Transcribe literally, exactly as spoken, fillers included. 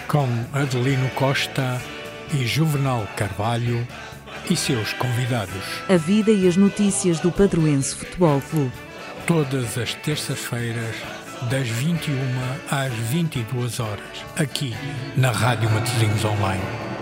com Adelino Costa e Juvenal Carvalho e seus convidados. A vida e as notícias do Padroense Futebol Clube. Todas as terças-feiras, das vinte e uma às vinte e duas horas, aqui na Rádio Matosinhos Online.